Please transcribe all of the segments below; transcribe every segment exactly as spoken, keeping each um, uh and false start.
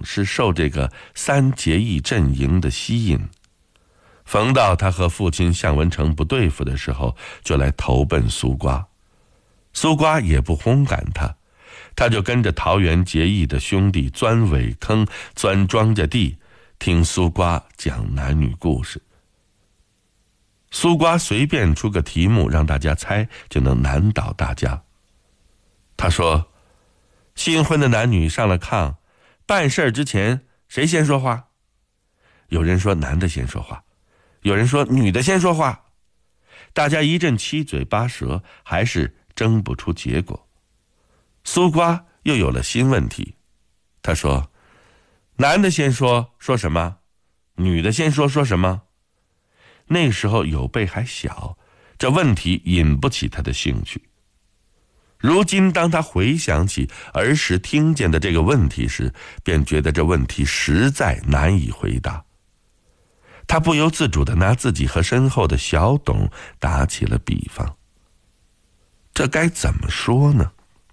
是受这个三结义阵营的吸引，逢到他和父亲向文成不对付的时候，就来投奔苏瓜。苏瓜也不轰赶他，他就跟着桃园结义的兄弟钻苇坑、钻庄稼地，听苏瓜讲男女故事。苏瓜随便出个题目让大家猜，就能难倒大家。他说，新婚的男女上了炕，办事之前谁先说话？有人说男的先说话，有人说女的先说话，大家一阵七嘴八舌，还是争不出结果。苏瓜又有了新问题，他说，男的先说说什么？女的先说说什么？那个时候有备还小，这问题引不起他的兴趣。如今当他回想起儿时听见的这个问题时，便觉得这问题实在难以回答。他不由自主地拿自己和身后的小董打起了比方。这该怎么说呢？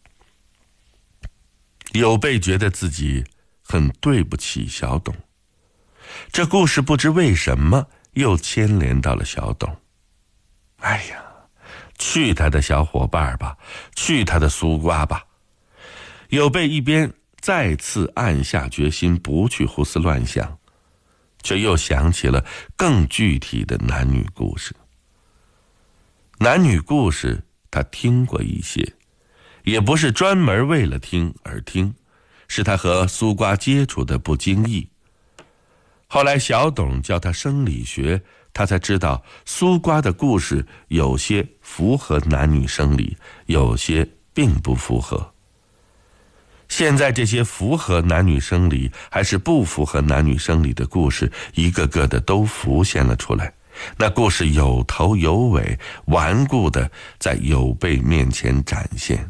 有备觉得自己很对不起小董，这故事不知为什么又牵连到了小董。哎呀，去他的小伙伴吧，去他的苏瓜吧。有备一边再次暗下决心不去胡思乱想，却又想起了更具体的男女故事。男女故事他听过一些，也不是专门为了听而听，是他和苏瓜接触的不经意。后来小董教他生理学，他才知道苏瓜的故事有些符合男女生理，有些并不符合。现在这些符合男女生理还是不符合男女生理的故事，一个个的都浮现了出来。那故事有头有尾，顽固的在有备面前展现。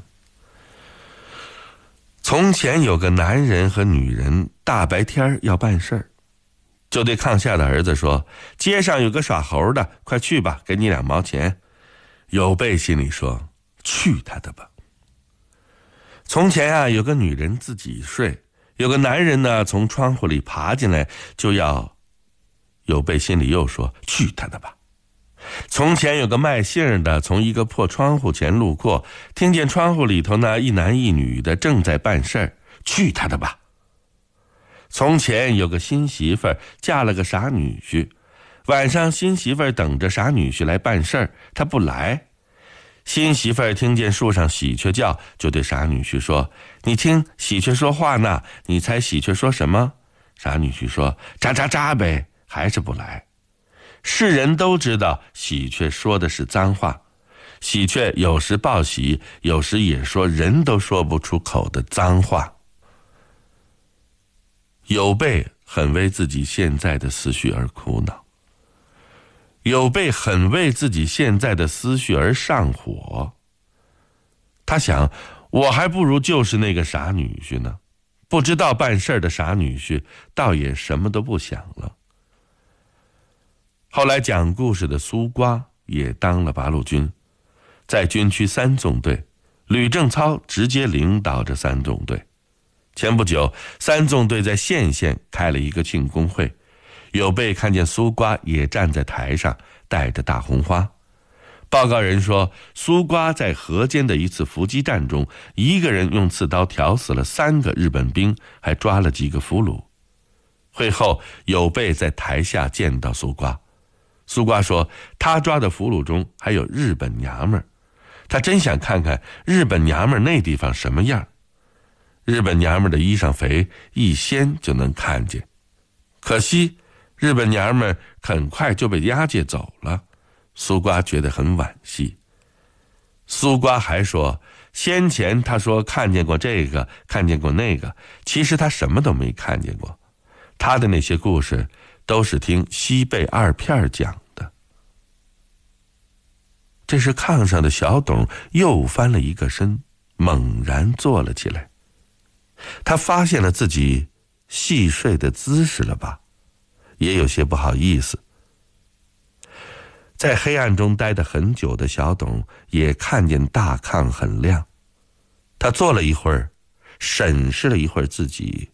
从前有个男人和女人大白天要办事儿，就对炕下的儿子说，街上有个耍猴的，快去吧，给你两毛钱。有备心里说，去他的吧。从前啊，有个女人自己睡，有个男人呢从窗户里爬进来就要。有备心里又说，去他的吧。从前有个卖杏的从一个破窗户前路过，听见窗户里头那一男一女的正在办事儿，去他的吧。从前有个新媳妇儿嫁了个傻女婿，晚上新媳妇儿等着傻女婿来办事儿，他不来。新媳妇儿听见树上喜鹊叫，就对傻女婿说，你听喜鹊说话呢，你猜喜鹊说什么？傻女婿说，喳喳喳呗，还是不来。世人都知道喜鹊说的是脏话，喜鹊有时报喜，有时也说人都说不出口的脏话。有备很为自己现在的思绪而苦恼，有备很为自己现在的思绪而上火。他想，我还不如就是那个傻女婿呢，不知道办事的傻女婿倒也什么都不想了。后来讲故事的苏瓜也当了八路军，在军区三纵队，吕正操直接领导着三纵队。前不久，三纵队在县县开了一个庆功会，有备看见苏瓜也站在台上，带着大红花。报告人说，苏瓜在河间的一次伏击战中，一个人用刺刀挑死了三个日本兵，还抓了几个俘虏。会后，有备在台下见到苏瓜，苏瓜说，他抓的俘虏中还有日本娘们儿，他真想看看日本娘们儿那地方什么样。日本娘们儿的衣裳肥，一掀就能看见。可惜日本娘们儿很快就被押解走了，苏瓜觉得很惋惜。苏瓜还说，先前他说看见过这个，看见过那个，其实他什么都没看见过，他的那些故事都是听西贝二片讲的。这时炕上的小董又翻了一个身，猛然坐了起来。他发现了自己细睡的姿势了吧，也有些不好意思。在黑暗中待得很久的小董也看见大炕很亮，他坐了一会儿，审视了一会儿自己，